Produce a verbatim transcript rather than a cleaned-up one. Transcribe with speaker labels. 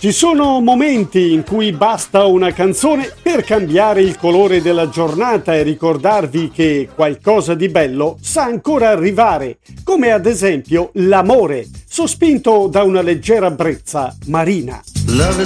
Speaker 1: Ci sono momenti in cui basta una canzone per cambiare il colore della giornata e ricordarvi che qualcosa di bello sa ancora arrivare, come ad esempio l'amore, sospinto da una leggera brezza marina.